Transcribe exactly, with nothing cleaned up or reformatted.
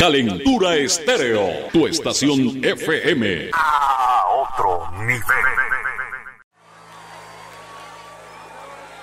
Calentura Estéreo, tu estación F M. A otro nivel.